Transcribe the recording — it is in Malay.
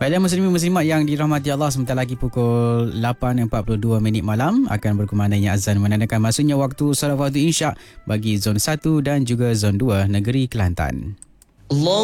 Baiklah muslimin-muslimat yang dirahmati Allah, sebentar lagi pukul 8.42 malam akan berkumandangnya azan menandakan masuknya waktu solat fardu Isyak bagi zon 1 dan juga zon 2 negeri Kelantan. Allah